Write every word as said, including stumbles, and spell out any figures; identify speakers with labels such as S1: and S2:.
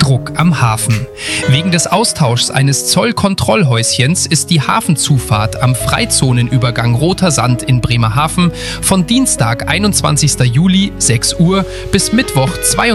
S1: Druck am Hafen. Wegen des Austauschs eines Zollkontrollhäuschens ist die Hafenzufahrt am Freizonenübergang Roter Sand in Bremerhaven von Dienstag, einundzwanzigster Juli, sechs Uhr bis Mittwoch, zweiundzwanzigster